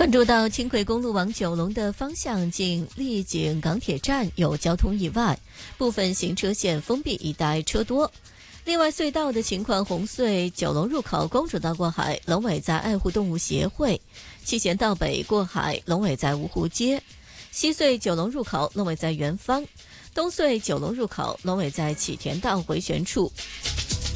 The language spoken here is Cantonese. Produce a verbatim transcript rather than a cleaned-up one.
关注到轻轨公路往九龙的方向，近丽景港铁站有交通意外，部分行车线封闭，一带车多。另外，隧道的情况，红隧九龙入口公主道过海，龙尾在爱护动物协会；七贤道北过海，龙尾在芜湖街；西隧九龙入口，龙尾在元芳；东隧九龙入口，龙尾在启田道回旋处。